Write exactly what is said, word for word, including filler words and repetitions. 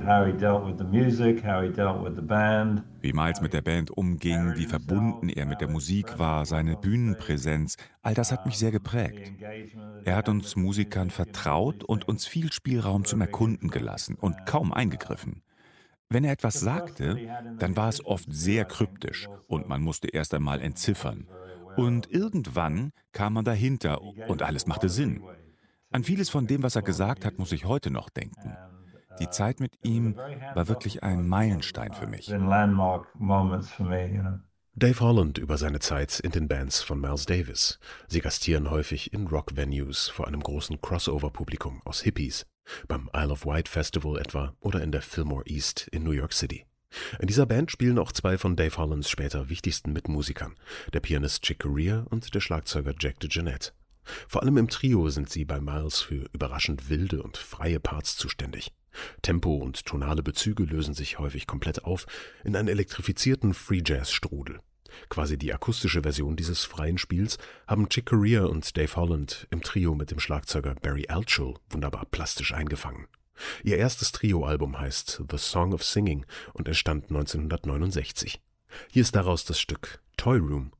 Wie Miles mit der Band umging, wie verbunden er mit der Musik war, seine Bühnenpräsenz, all das hat mich sehr geprägt. Er hat uns Musikern vertraut und uns viel Spielraum zum Erkunden gelassen und kaum eingegriffen. Wenn er etwas sagte, dann war es oft sehr kryptisch und man musste erst einmal entziffern. Und irgendwann kam man dahinter und alles machte Sinn. An vieles von dem, was er gesagt hat, muss ich heute noch denken. Die Zeit mit ihm war wirklich ein Meilenstein für mich. Dave Holland über seine Zeit in den Bands von Miles Davis. Sie gastieren häufig in Rock-Venues vor einem großen Crossover-Publikum aus Hippies, beim Isle of Wight Festival etwa oder in der Fillmore East in New York City. In dieser Band spielen auch zwei von Dave Hollands später wichtigsten Mitmusikern, der Pianist Chick Corea und der Schlagzeuger Jack DeJohnette. Vor allem im Trio sind sie bei Miles für überraschend wilde und freie Parts zuständig. Tempo und tonale Bezüge lösen sich häufig komplett auf in einen elektrifizierten Free-Jazz-Strudel. Quasi die akustische Version dieses freien Spiels haben Chick Corea und Dave Holland im Trio mit dem Schlagzeuger Barry Altschul wunderbar plastisch eingefangen. Ihr erstes Trio-Album heißt The Song of Singing und entstand neunzehnhundertneunundsechzig. Hier ist daraus das Stück Toy Room